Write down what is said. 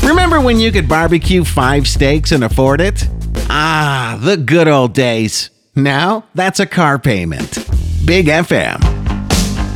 Remember when you could barbecue 5 steaks and afford it? Ah, the good old days. Now, that's a car payment. Big FM.